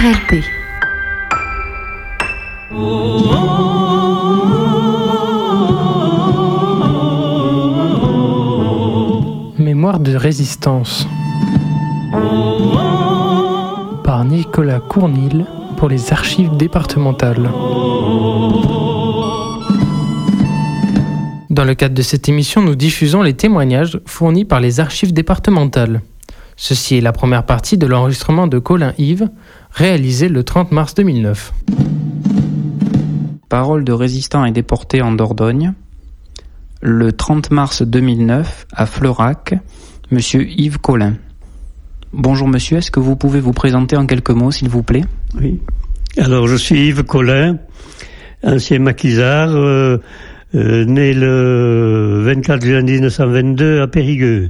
RLP. Mémoire de résistance par Nicolas Cournil pour les archives départementales. Dans le cadre de cette émission, nous diffusons les témoignages fournis par les archives départementales. Ceci est la première partie de l'enregistrement de Colin Yves, réalisé le 30 mars 2009. Parole de résistants et déportés en Dordogne. Le 30 mars 2009, à Fleurac, Monsieur Yves Collin. Bonjour monsieur, est-ce que vous pouvez vous présenter en quelques mots, s'il vous plaît ? Oui. Alors, je suis Yves Collin, ancien maquisard, né le 24 juin 1922 à Périgueux.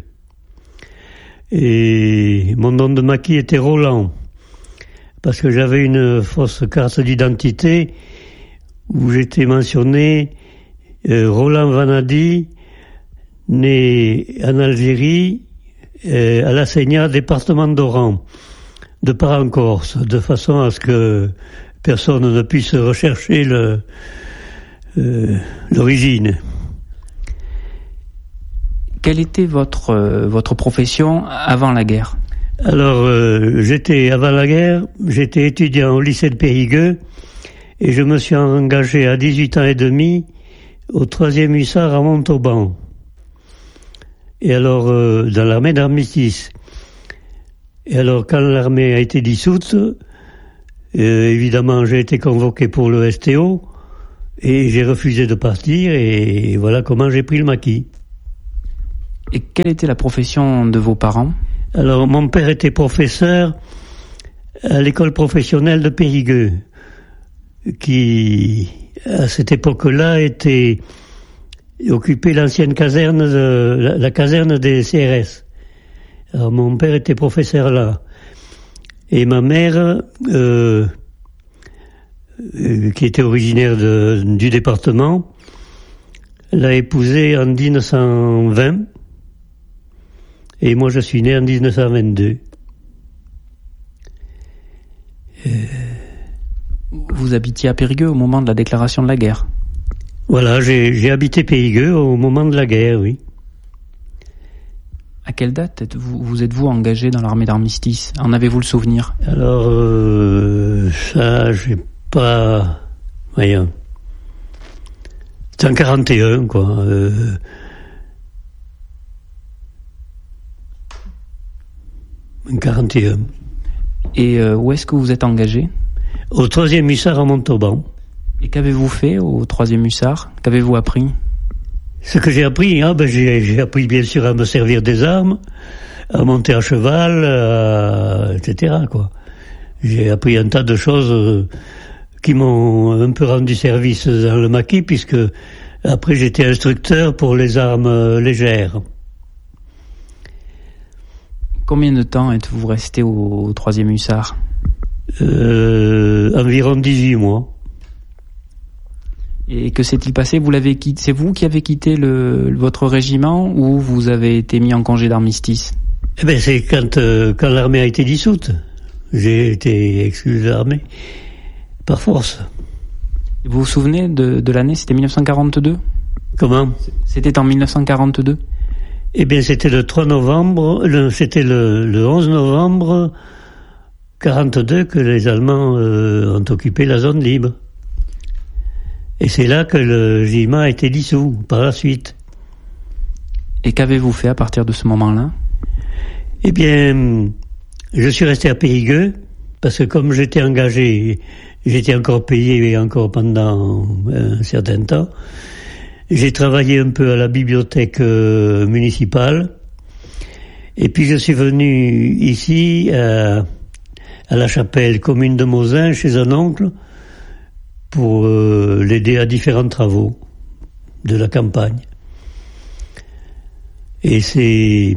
Et mon nom de maquis était Roland, parce que j'avais une fausse carte d'identité où j'étais mentionné Roland Vanadi, né en Algérie, à La Seigna, département d'Oran, de parents corse, de façon à ce que personne ne puisse rechercher l'origine. Quelle était votre profession avant la guerre ? Alors, avant la guerre, j'étais étudiant au lycée de Périgueux et je me suis engagé à 18 ans et demi au 3e hussard à Montauban. Et alors, dans l'armée d'armistice. Et alors, quand l'armée a été dissoute, évidemment, j'ai été convoqué pour le STO et j'ai refusé de partir et voilà comment j'ai pris le maquis. Et quelle était la profession de vos parents ? Alors, mon père était professeur à l'école professionnelle de Périgueux, qui, à cette époque-là, occupait l'ancienne caserne, la caserne des CRS. Alors, mon père était professeur là. Et ma mère, qui était originaire du département, l'a épousé en 1920. Et moi, je suis né en 1922. Vous habitiez à Périgueux au moment de la déclaration de la guerre ? Voilà, j'ai habité Périgueux au moment de la guerre, oui. À quelle date vous êtes-vous engagé dans l'armée d'armistice ? En avez-vous le souvenir ? Alors, ça, j'ai pas... Voyons. C'est en 41, quoi. En 41. Et où est-ce que vous êtes engagé ? Au 3e hussard à Montauban. Et qu'avez-vous fait au 3e hussard ? Qu'avez-vous appris ? Ce que j'ai appris, j'ai appris bien sûr à me servir des armes, à monter à cheval, etc., quoi. J'ai appris un tas de choses qui m'ont un peu rendu service dans le maquis, puisque après j'étais instructeur pour les armes légères. Combien de temps êtes-vous resté au 3e hussard ? Environ 18 mois. Et que s'est-il passé ? C'est vous qui avez quitté votre régiment ou vous avez été mis en congé d'armistice ? Eh ben, c'est quand l'armée a été dissoute. J'ai été exclu de l'armée par force. Vous vous souvenez de l'année ? C'était 1942 ? Comment ? C'était en 1942 ? Eh bien, c'était le 3 novembre, c'était le 11 novembre 42 que les Allemands ont occupé la zone libre. Et c'est là que le GIMA a été dissous, par la suite. Et qu'avez-vous fait à partir de ce moment-là ? Eh bien, je suis resté à Périgueux, parce que comme j'étais engagé, j'étais encore payé encore pendant un certain temps. J'ai travaillé un peu à la bibliothèque municipale. Et puis je suis venu ici, à la chapelle commune de Mosin, chez un oncle, pour l'aider à différents travaux de la campagne. Et c'est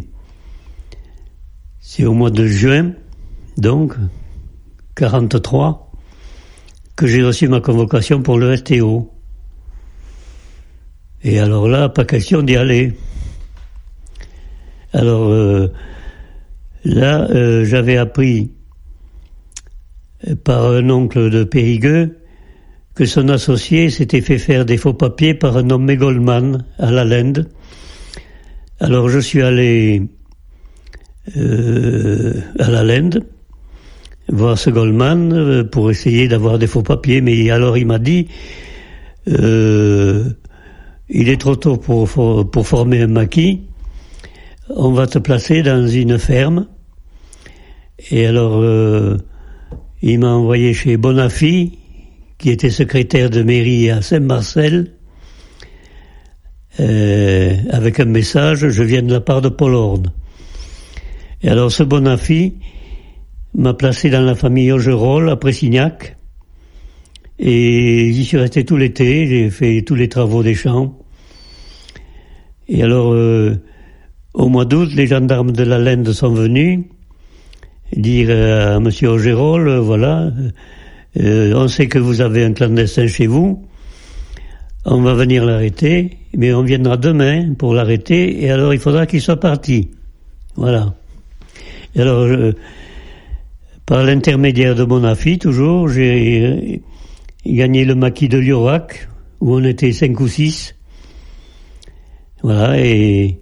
au mois de juin, donc, 43, que j'ai reçu ma convocation pour le STO. Et alors là, pas question d'y aller. Alors là, j'avais appris par un oncle de Périgueux que son associé s'était fait faire des faux papiers par un nommé Goldman à la Lende. Alors je suis allé à la Lende voir ce Goldman pour essayer d'avoir des faux papiers, mais alors il m'a dit il est trop tôt pour former un maquis, on va te placer dans une ferme. Et alors il m'a envoyé chez Bonafy, qui était secrétaire de mairie à Saint-Marcel, avec un message: je viens de la part de Paul Horn. Et alors ce Bonafy m'a placé dans la famille Augerolles à Pressignac, et j'y suis resté tout l'été, j'ai fait tous les travaux des champs. Et alors au mois d'août, les gendarmes de la Lende sont venus dire à monsieur Augerolles, voilà, on sait que vous avez un clandestin chez vous, on va venir l'arrêter, mais on viendra demain pour l'arrêter, et alors il faudra qu'il soit parti. Voilà. Et alors, par l'intermédiaire de Bonafy, toujours, j'ai gagné le maquis de Liorac, où on était 5 ou 6. Voilà, et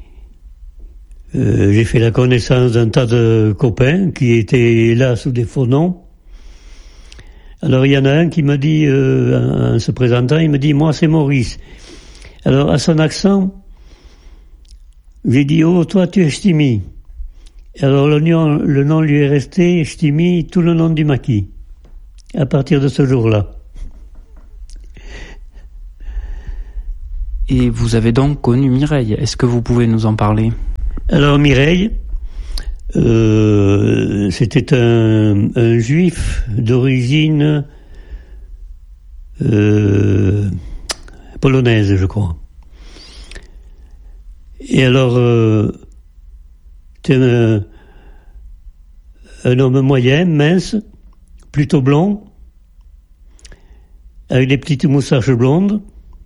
j'ai fait la connaissance d'un tas de copains qui étaient là sous des faux noms. Alors il y en a un qui me dit, en se présentant, il me dit: moi c'est Maurice. Alors à son accent, j'ai dit: oh, toi tu es Stimi. Alors le nom lui est resté, Stimi, tout le nom du maquis, à partir de ce jour-là. Et vous avez donc connu Mireille. Est-ce que vous pouvez nous en parler ? Alors Mireille, c'était un juif d'origine polonaise, je crois. Et alors, c'était un homme moyen, mince, plutôt blond, avec des petites moustaches blondes,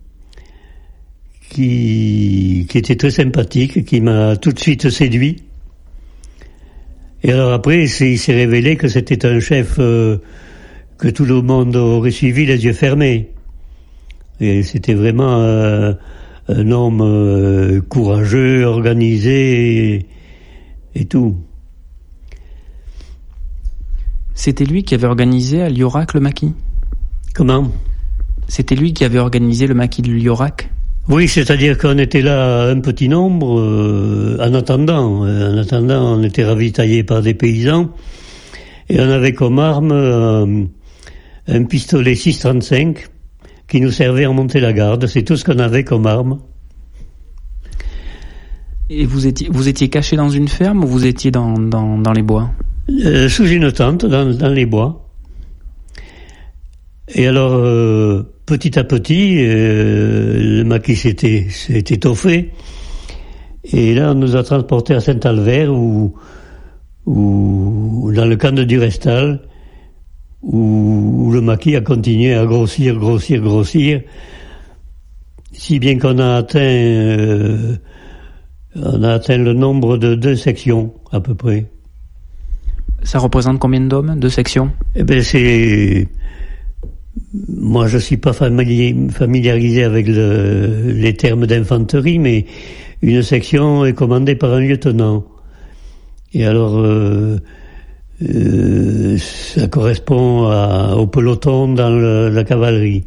qui était très sympathique, qui m'a tout de suite séduit. Et alors après, il s'est révélé que c'était un chef que tout le monde aurait suivi les yeux fermés. Et c'était vraiment un homme courageux, organisé et tout. C'était lui qui avait organisé à Liorac le maquis ? Comment ? C'était lui qui avait organisé le maquis de Liorac ? Oui, c'est-à-dire qu'on était là un petit nombre, en attendant, on était ravitaillés par des paysans, et on avait comme arme un pistolet 6,35 qui nous servait à monter la garde. C'est tout ce qu'on avait comme arme. Et vous étiez caché dans une ferme ou vous étiez dans les bois ? Sous une tente, dans les bois. Et alors, petit à petit, le maquis s'est étoffé. Et là, on nous a transportés à Saint-Albert, ou dans le camp de Durestal, où le maquis a continué à grossir, si bien qu'on a atteint le nombre de 2 sections, à peu près. Ça représente combien d'hommes, 2 sections ? Eh bien, moi, je suis pas familiarisé avec les termes d'infanterie, mais une section est commandée par un lieutenant. Et alors, ça correspond au peloton dans la cavalerie.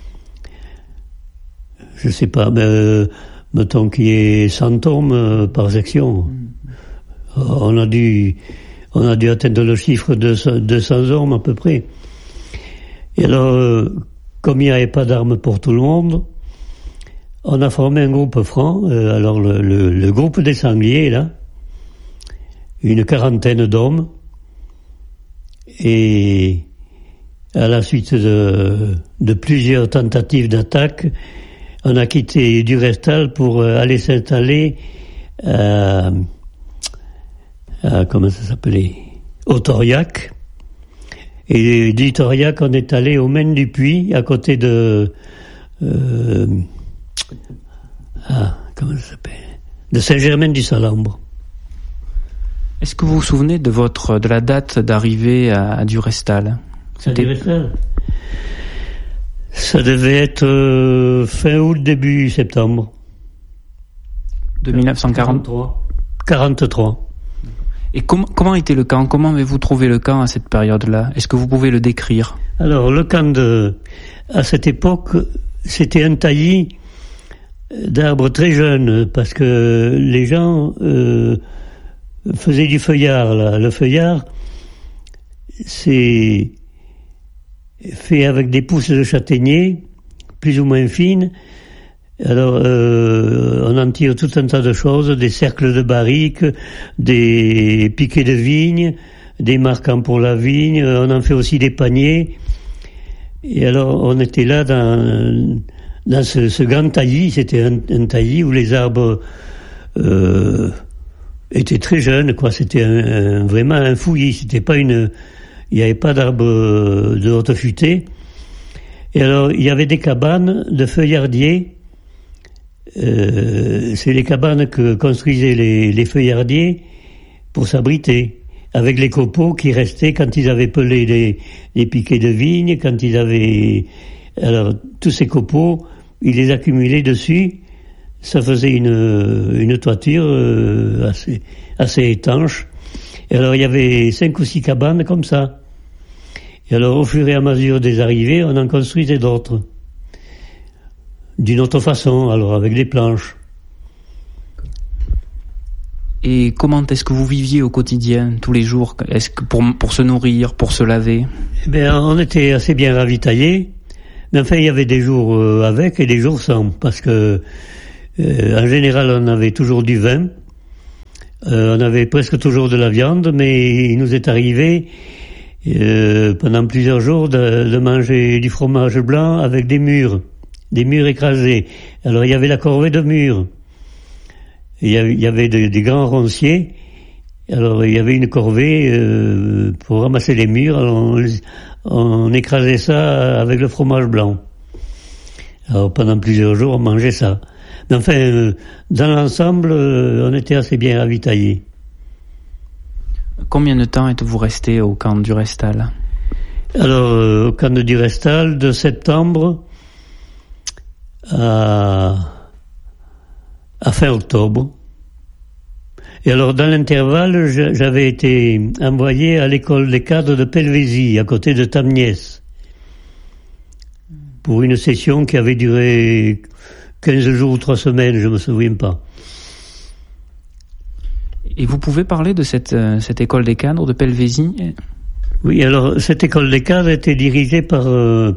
Je sais pas, mais mettons qu'il y ait 100 hommes par section. On a dû atteindre le chiffre de 200 hommes à peu près. Et alors, comme il n'y avait pas d'armes pour tout le monde, on a formé un groupe franc. Alors le groupe des sangliers, là, une 40aine d'hommes, et à la suite de plusieurs tentatives d'attaque, on a quitté Durestal pour aller s'installer à comment ça s'appelait, au Tauriac. Et du Tauriac, on est allé au Maine du Puy, à côté de comment ça s'appelle, de Saint-Germain-du-Salambre. Est-ce que vous vous souvenez de la date d'arrivée à Durestal? Durestal, ça devait être fin août, début septembre. De 1943. 43. Et comment était le camp? Comment avez-vous trouvé le camp à cette période-là? Est-ce que vous pouvez le décrire? Alors, le camp à cette époque, c'était un taillis d'arbres très jeunes, parce que les gens faisaient du feuillard, là. Le feuillard, c'est fait avec des pousses de châtaignier, plus ou moins fines. Alors, on en tire tout un tas de choses, des cercles de barriques, des piquets de vigne, des marquants pour la vigne, on en fait aussi des paniers. Et alors, on était là dans ce grand taillis, c'était un taillis où les arbres étaient très jeunes, quoi. C'était vraiment un fouillis, c'était pas il n'y avait pas d'arbres de haute futée. Et alors, il y avait des cabanes de feuillardiers. C'est les cabanes que construisaient les feuillardiers pour s'abriter, avec les copeaux qui restaient quand ils avaient pelé les piquets de vigne, quand ils avaient... Alors, tous ces copeaux, ils les accumulaient dessus, ça faisait une toiture assez étanche. Et alors, il y avait 5 ou 6 cabanes comme ça. Et alors, au fur et à mesure des arrivées, on en construisait d'autres. D'une autre façon, alors avec des planches. Et comment est-ce que vous viviez au quotidien, tous les jours? Est-ce que pour se nourrir, pour se laver? Eh bien, on était assez bien ravitaillés. Mais enfin, il y avait des jours avec et des jours sans. Parce que, en général, on avait toujours du vin. On avait presque toujours de la viande. Mais il nous est arrivé, pendant plusieurs jours, de manger du fromage blanc avec des mûres écrasés. Alors il y avait la corvée de mûres. Il y avait des grands ronciers. Alors il y avait une corvée pour ramasser les mûres. Alors on écrasait ça avec le fromage blanc. Alors pendant plusieurs jours on mangeait ça. Mais enfin, dans l'ensemble, on était assez bien ravitaillés. Combien de temps êtes-vous resté au camp de Durestal? Alors au camp de Durestal, de septembre à fin octobre. Et alors, dans l'intervalle, j'avais été envoyé à l'école des cadres de Pelvésie, à côté de Tamniès, pour une session qui avait duré 15 jours ou 3 semaines, je me souviens pas. Et vous pouvez parler de cette école des cadres de Pelvésie? Oui, alors, cette école des cadres était dirigée par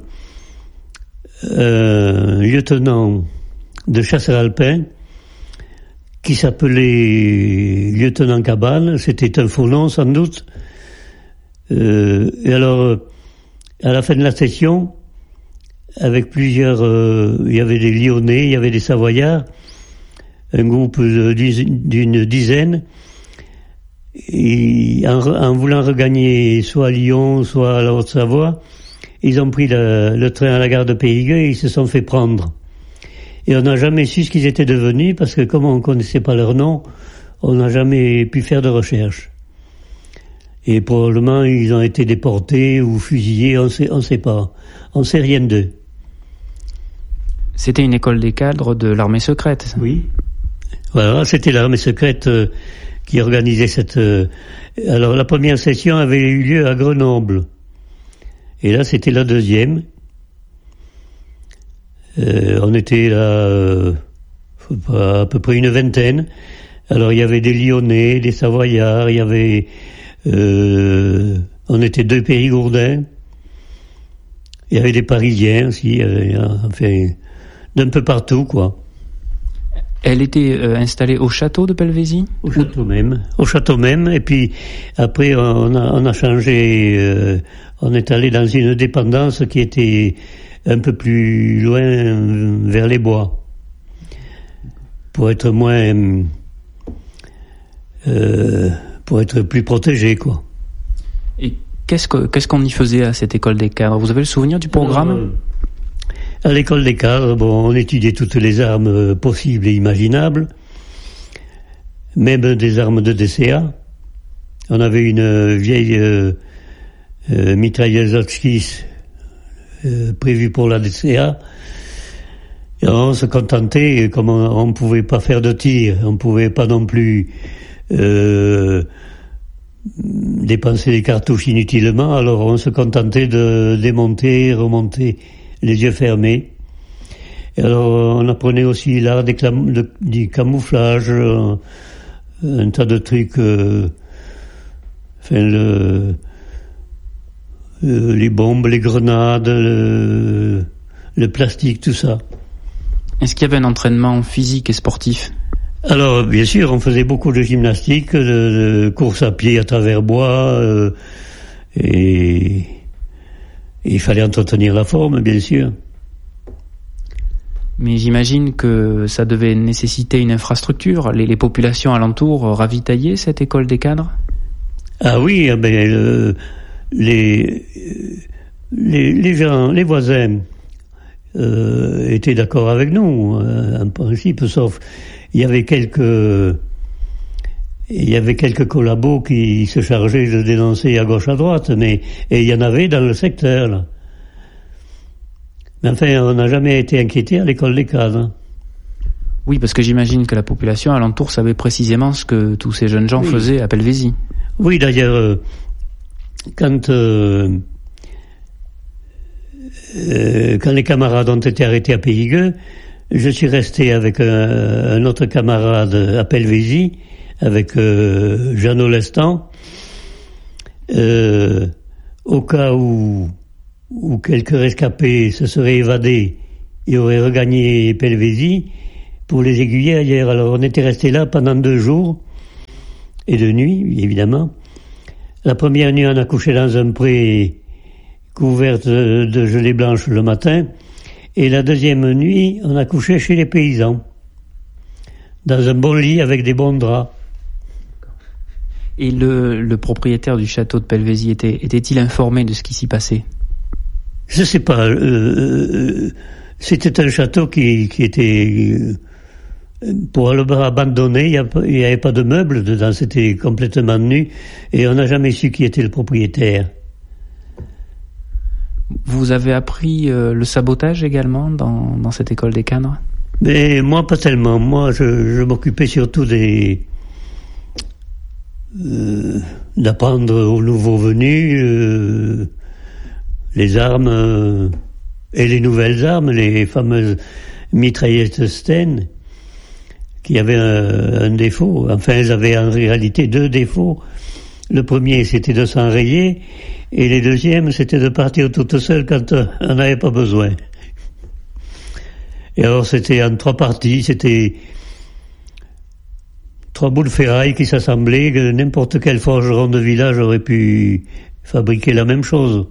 lieutenant de chasseurs alpins qui s'appelait lieutenant Cabane. C'était un faux nom sans doute. Et alors, à la fin de la session, avec plusieurs, il y avait des Lyonnais, il y avait des Savoyards, un groupe d'une dizaine, et en voulant regagner soit Lyon, soit la Haute-Savoie, ils ont pris le train à la gare de Périgueux et ils se sont fait prendre. Et on n'a jamais su ce qu'ils étaient devenus parce que comme on ne connaissait pas leur nom, on n'a jamais pu faire de recherche. Et probablement ils ont été déportés ou fusillés, on sait pas. On sait rien d'eux. C'était une école des cadres de l'armée secrète, ça? Oui. Voilà, c'était l'armée secrète qui organisait cette... alors la première session avait eu lieu à Grenoble. Et là, c'était la deuxième. On était là à peu près une vingtaine. Alors, il y avait des Lyonnais, des Savoyards, il y avait... on était 2 Périgourdins. Il y avait des Parisiens aussi, enfin, d'un peu partout, quoi. Elle était installée au château de Pelvésie? Au château même. Et puis après, on a changé. On est allé dans une dépendance qui était un peu plus loin vers les bois, pour être moins, pour être plus protégé, quoi. Et qu'est-ce qu'on y faisait à cette école des cadres? Vous avez le souvenir du programme? À l'école des cadres, bon, on étudiait toutes les armes possibles et imaginables, même des armes de DCA. On avait une vieille mitrailleuse Hotchkiss prévue pour la DCA. Et on se contentait, comme on ne pouvait pas faire de tir, on ne pouvait pas non plus dépenser des cartouches inutilement, alors on se contentait de démonter, remonter les yeux fermés. Et alors on apprenait aussi l'art du camouflage, un tas de trucs, les bombes, les grenades, le plastique, tout ça. Est-ce qu'il y avait un entraînement physique et sportif? Alors, bien sûr, on faisait beaucoup de gymnastique, de course à pied à travers bois, et il fallait entretenir la forme, bien sûr. Mais j'imagine que ça devait nécessiter une infrastructure. Les populations alentours ravitaillaient cette école des cadres? Ah oui, les gens, les voisins étaient d'accord avec nous, en principe, sauf il y avait quelques collabos qui se chargeaient de dénoncer à gauche à droite, et il y en avait dans le secteur, là. Mais enfin, on n'a jamais été inquiété à l'école des cadres. Oui, parce que j'imagine que la population alentour savait précisément ce que tous ces jeunes gens faisaient à Pelvésie. Oui, d'ailleurs, quand les camarades ont été arrêtés à Périgueux, je suis resté avec un autre camarade à Pelvésie, avec Jeannot Lestan, au cas où quelques rescapés se seraient évadés et auraient regagné Pelvésie pour les aiguiller ailleurs. Alors on était resté là pendant 2 jours et 2 nuits, évidemment. La première nuit, on a couché dans un pré couvert de gelée blanche le matin, et la deuxième nuit, on a couché chez les paysans, dans un bon lit avec des bons draps. Et le propriétaire du château de Pelvésie était-il informé de ce qui s'y passait? Je sais pas. C'était un château qui était pour le abandonné. Il n'y avait pas de meubles dedans. C'était complètement nu, et on n'a jamais su qui était le propriétaire. Vous avez appris le sabotage également dans cette école des cadres? Mais moi, pas tellement. Moi, je m'occupais surtout d'apprendre aux nouveaux venus les armes et les nouvelles armes, les fameuses mitraillettes Sten, qui avaient un défaut. Enfin, elles avaient en réalité 2 défauts. Le premier, c'était de s'enrayer, et les deuxièmes, c'était de partir toute seule quand on n'avait pas besoin. Et alors, c'était en 3 parties, c'était 3 bouts de ferraille qui s'assemblaient, que n'importe quel forgeron de village aurait pu fabriquer la même chose.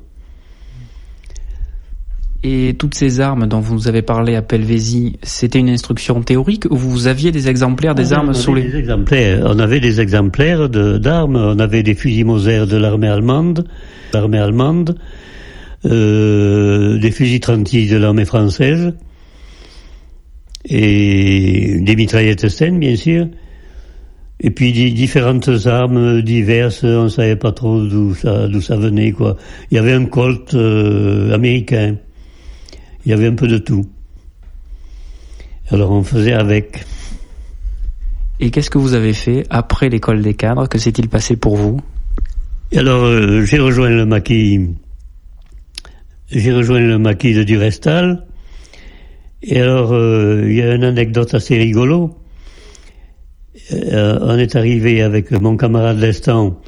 Et toutes ces armes dont vous nous avez parlé à Pelvésie, c'était une instruction théorique, ou vous aviez des exemplaires des armes sous les... On avait des exemplaires d'armes, on avait des fusils Moser de l'armée allemande, des fusils 36 de l'armée française, et des mitraillettes Sten, bien sûr, et puis différentes armes diverses, on ne savait pas trop d'où ça venait, quoi. Il y avait un Colt américain. Il y avait un peu de tout. Alors on faisait avec. Et qu'est-ce que vous avez fait après l'école des cadres? Que s'est-il passé pour vous? Et alors j'ai rejoint le maquis de Durestal. Et alors il y a une anecdote assez rigolo. On est arrivé avec mon camarade Lestan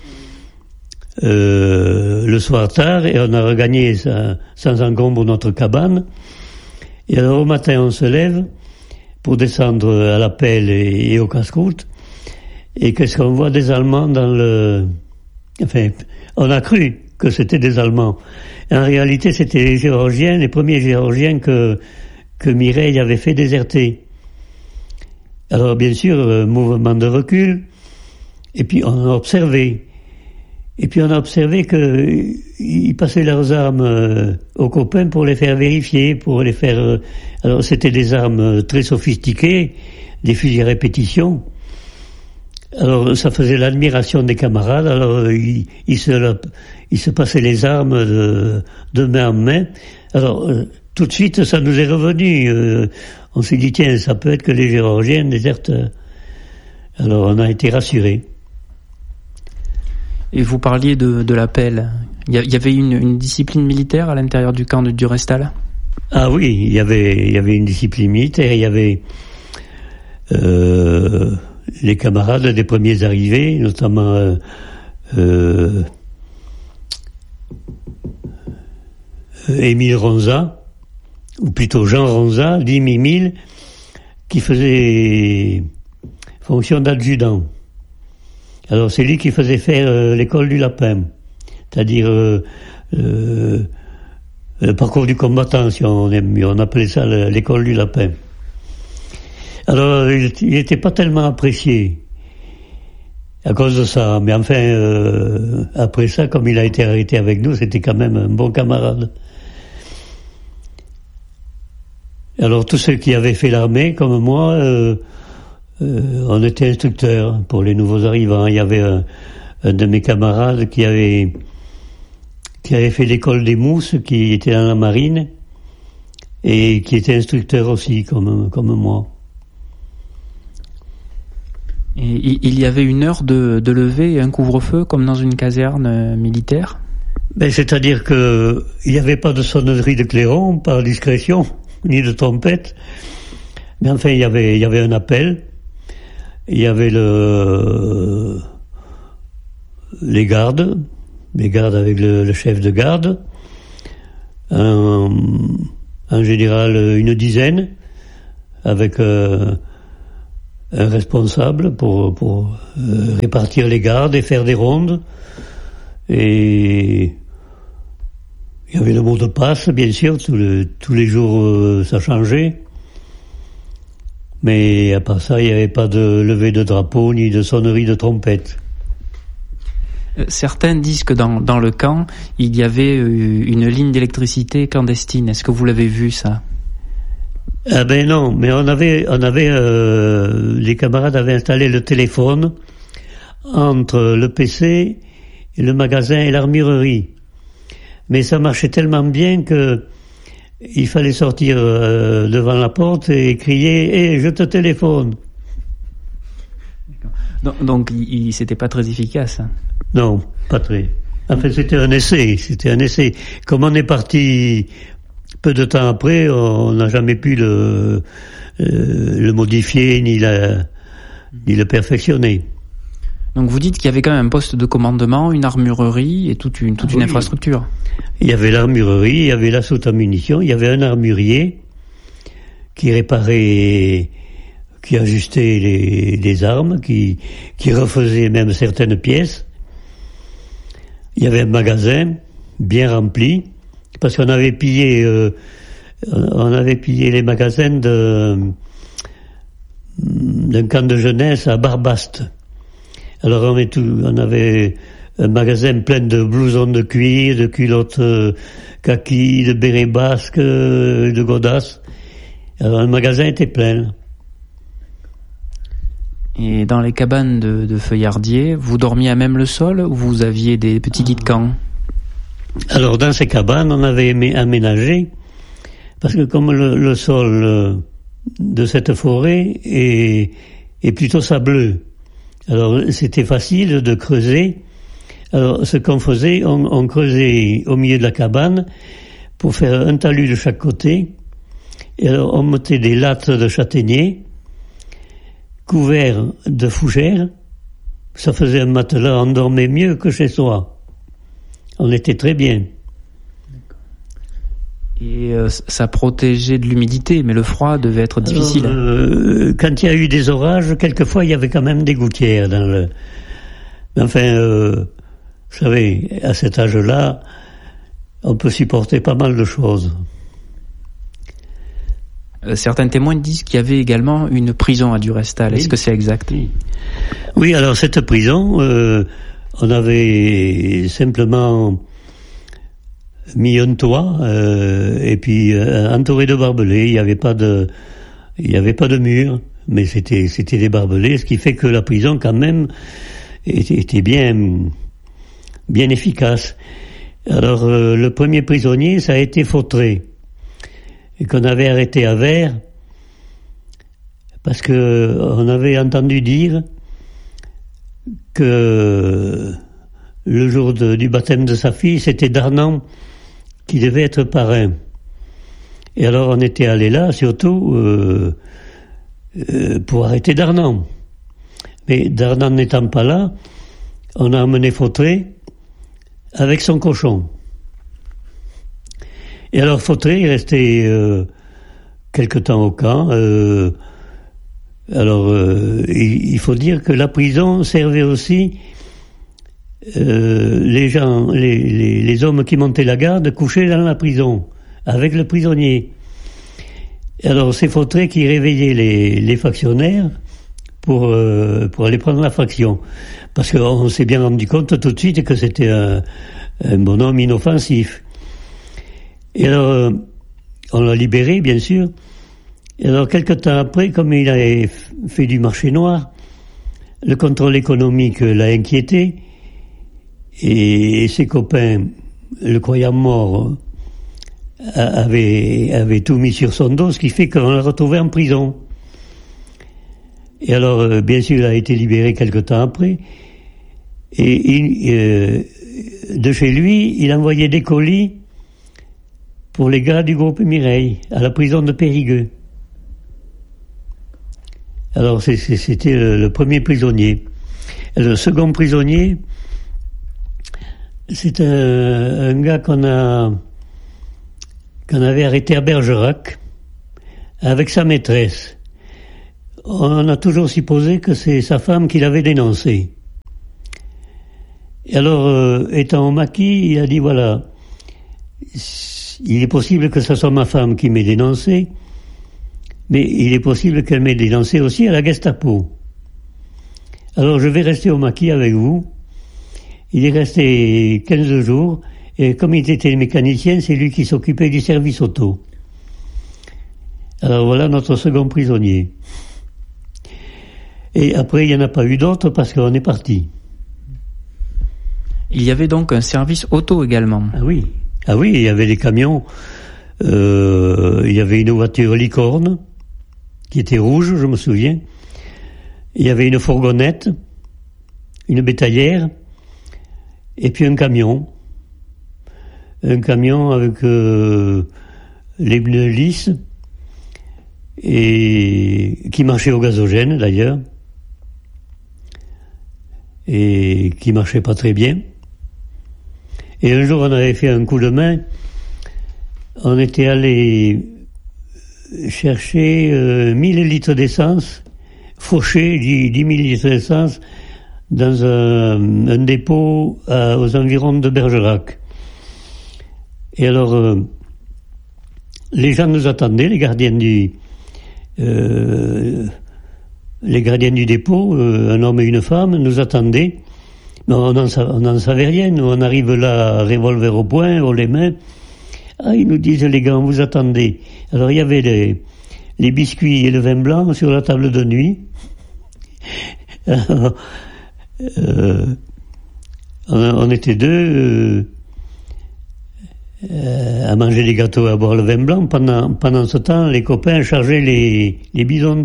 le soir tard, et on a regagné sans encombre notre cabane. Et alors au matin, on se lève pour descendre à la pelle et au casse-croûte. Et qu'est-ce qu'on voit? Des Allemands dans le... Enfin, on a cru que c'était des Allemands. En réalité, c'était les Géorgiens, les premiers Géorgiens que Mireille avait fait déserter. Alors bien sûr, mouvement de recul, et puis on a observé. Et puis on a observé qu'ils passaient leurs armes aux copains pour les faire vérifier, pour les faire... alors c'était des armes très sophistiquées, des fusils à répétition. Alors, ça faisait l'admiration des camarades. Alors, ils se passaient les armes de main en main. Alors, tout de suite, ça nous est revenu. On s'est dit, tiens, ça peut être que les Géorgiens désertent. Alors, on a été rassurés. Et vous parliez de l'appel. Il y avait une discipline militaire à l'intérieur du camp de Durestal ? Ah oui, il y avait une discipline militaire. Il y avait les camarades des premiers arrivés, notamment Émile Ronza, ou plutôt Jean Ronza, dit Mimile, qui faisait fonction d'adjudant. Alors c'est lui qui faisait faire l'école du lapin, c'est-à-dire le parcours du combattant, si on aime mieux, on appelait ça l'école du lapin. Alors il n'était pas tellement apprécié à cause de ça, mais enfin après ça, comme il a été arrêté avec nous, c'était quand même un bon camarade. Alors tous ceux qui avaient fait l'armée, comme moi, on était instructeurs pour les nouveaux arrivants. Il y avait un de mes camarades qui avait fait l'école des mousses, qui était dans la marine, et qui était instructeur aussi, comme moi. Et il y avait une heure de lever et un couvre-feu, comme dans une caserne militaire ? Ben, c'est-à-dire que il n'y avait pas de sonnerie de clairon, par discrétion, ni de trompette. Mais enfin, il y avait un appel. Il y avait les gardes avec le chef de garde, en général une dizaine, avec un responsable pour répartir les gardes et faire des rondes. Et il y avait le mot de passe, bien sûr, tous les jours ça changeait. Mais à part ça, il n'y avait pas de levée de drapeau ni de sonnerie de trompette. Certains disent que dans le camp, il y avait une ligne d'électricité clandestine. Est-ce que vous l'avez vu, ça ? Ah ben non, mais les camarades avaient installé le téléphone entre le PC, et le magasin et l'armurerie. Mais ça marchait tellement bien que il fallait sortir devant la porte et crier « Hé, je te téléphone !» Donc c'était pas très efficace. Hein. Non, pas très. Enfin, c'était un essai. Comme on est parti peu de temps après, on n'a jamais pu le modifier ni le perfectionner. Donc vous dites qu'il y avait quand même un poste de commandement, une armurerie et toute une infrastructure. Il y avait l'armurerie, il y avait la soute à munitions, il y avait un armurier qui réparait, qui ajustait les armes, qui refaisait même certaines pièces. Il y avait un magasin bien rempli, parce qu'on avait pillé les magasins d'un camp de jeunesse à Barbaste. Alors on avait un magasin plein de blousons de cuir, de culottes kaki, de bérets basques, de godasses. Alors le magasin était plein. Et dans les cabanes de feuillardiers, vous dormiez à même le sol ou vous aviez des petits lits de camp ? Alors dans ces cabanes, on avait aménagé, parce que comme le sol de cette forêt est plutôt sableux, alors c'était facile de creuser. Alors ce qu'on faisait, on creusait au milieu de la cabane pour faire un talus de chaque côté. Et alors on mettait des lattes de châtaignier couverts de fougères. Ça faisait un matelas, on dormait mieux que chez soi. On était très bien. Et ça protégeait de l'humidité, mais le froid devait être difficile. Alors, quand il y a eu des orages, quelquefois il y avait quand même des gouttières dans le... Mais enfin, vous savez, à cet âge-là, on peut supporter pas mal de choses. Certains témoins disent qu'il y avait également une prison à Durestal. Oui. Est-ce que c'est exact ? Oui, alors cette prison, on avait simplement mis un toit et puis entouré de barbelés. Il n'y avait pas de mur. mais c'était des barbelés, ce qui fait que la prison, quand même, était bien efficace. Alors, le premier prisonnier, ça a été Fautré, et qu'on avait arrêté à Vers, parce que on avait entendu dire que le jour du baptême de sa fille, c'était Darnan qui devait être parrain. Et alors on était allé là, surtout pour arrêter Darnan. Mais Darnan n'étant pas là, on a emmené Fautré avec son cochon. Et alors Fautré est resté quelque temps au camp. Il faut dire que la prison servait aussi les gens, les hommes qui montaient la garde couchaient dans la prison avec le prisonnier. Et alors c'est Fautré qui réveillait les factionnaires pour aller prendre la fraction, parce qu'on s'est bien rendu compte tout de suite que c'était un bonhomme inoffensif. Et alors on l'a libéré, bien sûr. Et alors, quelque temps après, comme il avait fait du marché noir, le contrôle économique l'a inquiété, et ses copains, le croyant mort, avaient tout mis sur son dos, ce qui fait qu'on l'a retrouvé en prison. Et alors, bien sûr, il a été libéré quelque temps après, et de chez lui, il envoyait des colis pour les gars du groupe Mireille, à la prison de Périgueux. Alors c'était le premier prisonnier. Et le second prisonnier, c'est un gars qu'on avait arrêté à Bergerac avec sa maîtresse. On a toujours supposé que c'est sa femme qui l'avait dénoncé. Et alors, étant au maquis, il a dit voilà, il est possible que ce soit ma femme qui m'ait dénoncé, mais il est possible qu'elle m'ait dénoncé aussi à la Gestapo. Alors je vais rester au maquis avec vous. Il est resté 15 jours, et comme il était mécanicien, c'est lui qui s'occupait du service auto. Alors voilà notre second prisonnier. Et après, il n'y en a pas eu d'autres parce qu'on est parti. Il y avait donc un service auto également. Ah oui, il y avait des camions. Il y avait une voiture licorne qui était rouge, je me souviens. Il y avait une fourgonnette, une bétaillère, et puis un camion. Un camion avec les pneus lisses, et qui marchait au gazogène d'ailleurs, et qui marchait pas très bien. Et un jour on avait fait un coup de main, on était allé chercher 1000 litres d'essence, faucher 10 000 litres d'essence dans un dépôt aux environs de Bergerac. Et alors, les gens nous attendaient, les gardiens du dépôt, un homme et une femme, nous attendaient. Mais on n'en savait rien. Nous, on arrive là, revolver au poing, haut les mains. Ah, ils nous disent, les gars, on vous attendait. Alors, il y avait les biscuits et le vin blanc sur la table de nuit. Alors, on était deux à manger des gâteaux et à boire le vin blanc. Pendant ce temps, les copains chargeaient les bidons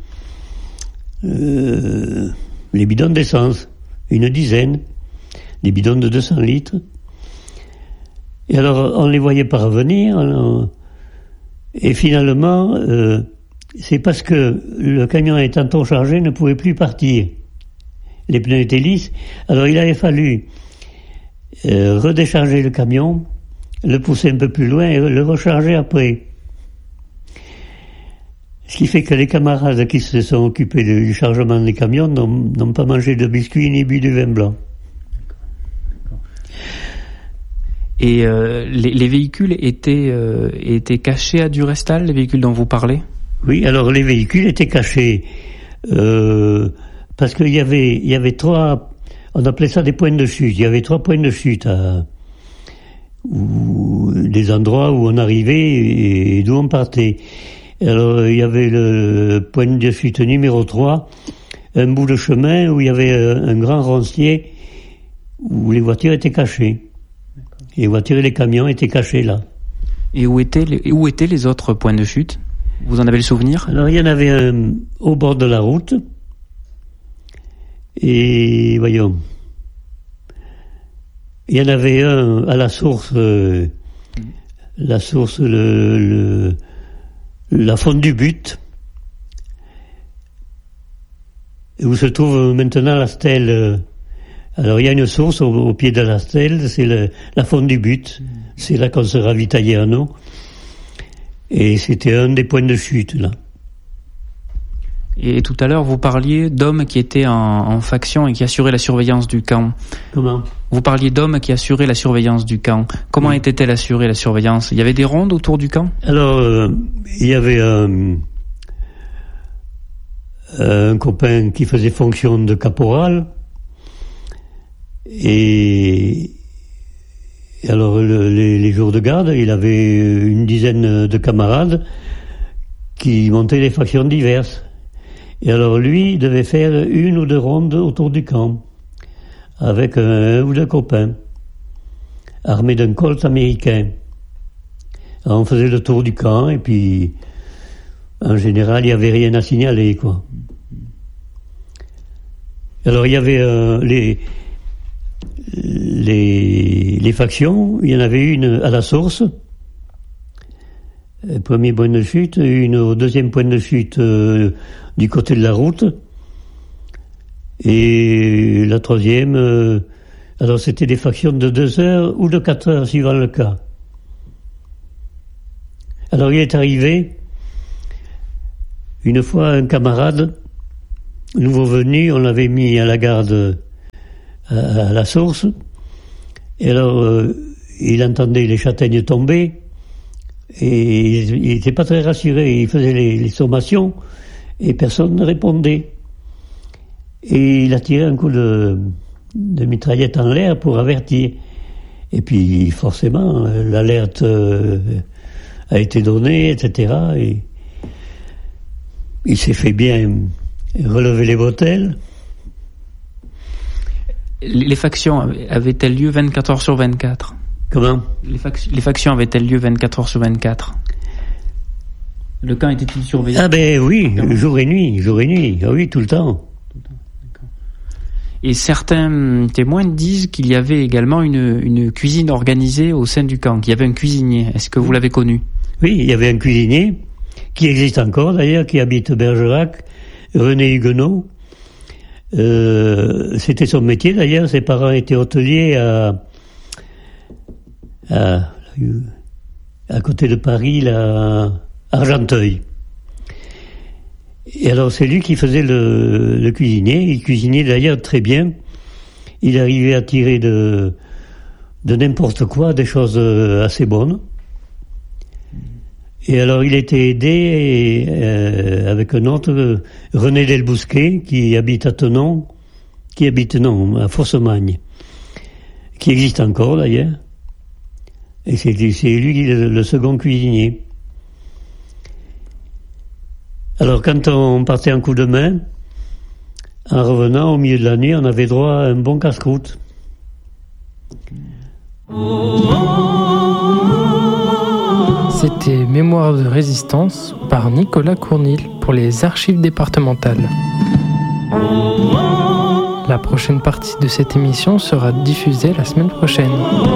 les bidons d'essence, une dizaine, des bidons de 200 litres. Et alors, on les voyait pas revenir, et finalement, c'est parce que le camion étant trop chargé ne pouvait plus partir. Les pneus étaient lisses, alors il avait fallu redécharger le camion, le pousser un peu plus loin et le recharger après. Ce qui fait que les camarades qui se sont occupés du chargement des camions n'ont pas mangé de biscuits ni bu du vin blanc. Et les véhicules étaient cachés à Durestal, les véhicules dont vous parlez ? Oui, alors les véhicules étaient cachés parce qu'il y avait trois, on appelait ça des points de chute. Il y avait 3 points de chute, des endroits où on arrivait et d'où on partait. Et alors, il y avait le point de chute numéro 3, un bout de chemin où il y avait un grand roncier où les voitures étaient cachées. Les voitures et les camions étaient cachés là. Et où étaient les autres points de chute? Vous en avez le souvenir? Alors, il y en avait un au bord de la route. Et voyons. Il y en avait un à la source, la fonte du but, où se trouve maintenant la stèle. Alors il y a une source au pied de la stèle, c'est la fonte du but. C'est là qu'on se ravitaillait en eau. Et c'était un des points de chute, là. Et tout à l'heure, vous parliez d'hommes qui étaient en faction et qui assuraient la surveillance du camp. Comment? Vous parliez d'hommes qui assuraient la surveillance du camp. Comment était-elle assurée, la surveillance? Il y avait des rondes autour du camp? Alors, il y avait un copain qui faisait fonction de caporal. Et alors, les jours de garde, il avait une dizaine de camarades qui montaient des factions diverses. Et alors lui devait faire une ou deux rondes autour du camp, avec un ou deux copains, armés d'un Colt américain. Alors on faisait le tour du camp, et puis, en général, il n'y avait rien à signaler, quoi. Alors il y avait les factions, il y en avait une à la source, premier point de chute, une au deuxième point de chute du côté de la route, et la troisième, alors c'était des factions de 2 heures ou de 4 heures suivant le cas. Alors il est arrivé, une fois un camarade, nouveau venu, on l'avait mis à la garde à la source, et alors il entendait les châtaignes tomber, et il n'était pas très rassuré, il faisait les sommations, et personne ne répondait. Et il a tiré un coup de mitraillette en l'air pour avertir. Et puis forcément, l'alerte a été donnée, etc. Et il s'est fait bien relever les bretelles. Les factions avaient-elles lieu 24 heures sur 24? Comment? Les factions avaient-elles lieu 24 heures sur 24? Le camp était-il surveillé? Ah ben oui, jour et nuit. Ah oui, tout le temps. Et certains témoins disent qu'il y avait également une cuisine organisée au sein du camp, qu'il y avait un cuisinier. Est-ce que vous l'avez connu? Oui, il y avait un cuisinier, qui existe encore d'ailleurs, qui habite Bergerac, René Huguenot. C'était son métier d'ailleurs, ses parents étaient hôteliers à côté de Paris, là, à Argenteuil. Et alors c'est lui qui faisait le cuisinier. Il cuisinait d'ailleurs très bien. Il arrivait à tirer de n'importe quoi des choses assez bonnes. Et alors il était aidé avec un autre, René Delbousquet, qui habite à Forcemagne, qui existe encore d'ailleurs. Et c'est lui le second cuisinier. Alors quand on partait en coup de main, en revenant au milieu de la nuit, on avait droit à un bon casse-croûte. C'était Mémoire de résistance par Nicolas Cournil pour les archives départementales. La prochaine partie de cette émission sera diffusée la semaine prochaine.